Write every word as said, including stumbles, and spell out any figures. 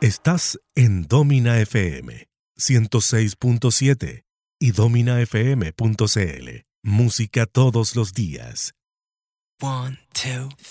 Estás en Domina F M ciento seis punto siete y domina f m punto c l. Música todos los días. One, two,